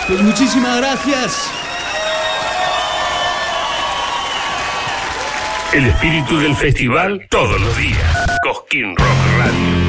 Pues muchísimas gracias. El espíritu del festival todos los días. Cosquín Rock Radio.